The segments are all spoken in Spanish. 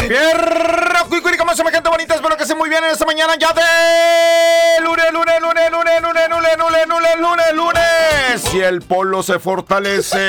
Fierro, cuicuri, ¿cómo se me gente bonita? Espero que estén muy bien en esta mañana ya de lunes. Y el polo se fortalece.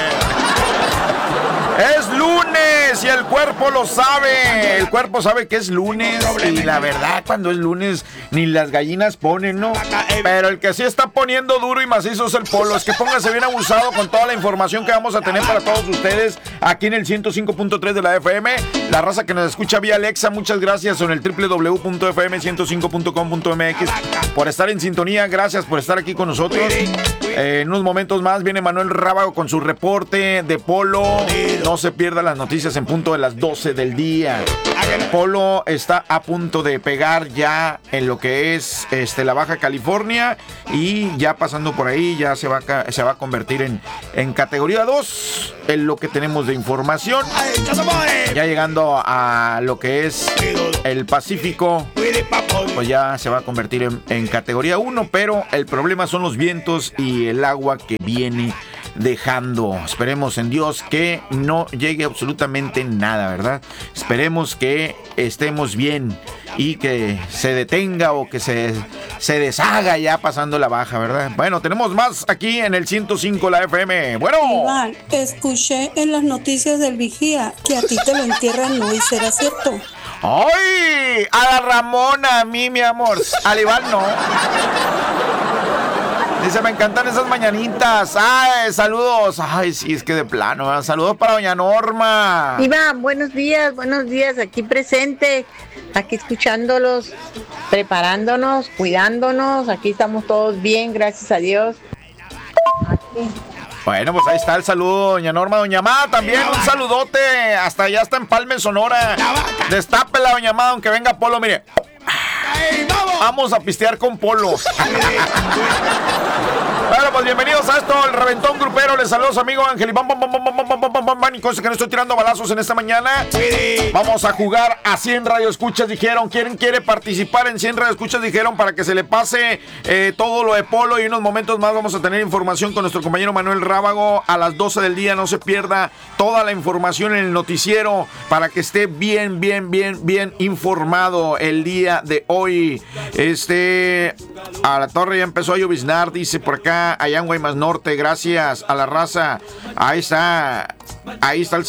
Es lunes y el cuerpo lo sabe. El cuerpo sabe que es lunes. Y la verdad, cuando es lunes, ni las gallinas ponen, ¿no? Pero el que sí está poniendo duro y macizo es el polo. Es que póngase bien abusado con toda la información que vamos a tener para todos ustedes aquí en el 105.3 de la FM. La raza que nos escucha vía Alexa, muchas gracias en el www.fm105.com.mx por estar en sintonía. Gracias por estar aquí con nosotros. En unos momentos más viene Manuel Rábago con su reporte de polo. No se pierda las noticias en punto de las 12 del día. Polo está a punto de pegar ya en lo que es la Baja California y ya pasando por ahí ya se va a convertir en categoría 2 en lo que tenemos de información. Ya llegando a lo que es el Pacífico, pues ya se va a convertir en categoría 1, pero el problema son los vientos y el agua que viene dejando. Esperemos en Dios que no llegue absolutamente nada, ¿verdad? Esperemos que estemos bien y que se detenga o que se deshaga ya pasando la baja, ¿verdad? Bueno, tenemos más aquí en el 105 la FM. Bueno, Iván, escuché en las noticias del vigía que a ti te lo entierran hoy, ¿será cierto? ¡ay! A la Ramona, a mí, mi amor. Al Iván no. Dice, me encantan esas mañanitas. Ay, saludos. Ay, sí, es que de plano, ¿verdad? Saludos para doña Norma. Iván, buenos días, aquí presente, aquí escuchándolos, preparándonos, cuidándonos, aquí estamos todos bien, gracias a Dios. Aquí. Bueno, pues ahí está el saludo, doña Norma. Doña Ma, también un saludote. Hasta allá está en Palme, Sonora. Destápela, doña Ma, aunque venga Polo, mire. Vamos a pistear con Polo. Bueno, pues bienvenidos a esto, el Reventón Grupero. Les saludos, amigo Ángel. Y y cosas que no estoy tirando balazos en esta mañana. Vamos a jugar a 100 radioescuchas, dijeron. ¿Quién quiere participar en 100 radioescuchas? Dijeron, para que se le pase todo lo de Polo. Y unos momentos más vamos a tener información con nuestro compañero Manuel Rábago a las 12 del día. No se pierda toda la información en el noticiero para que esté bien informado el día de hoy. A la torre ya empezó a lloviznar, dice por acá, allá en Guaymas Norte. Gracias a la raza. Ahí está el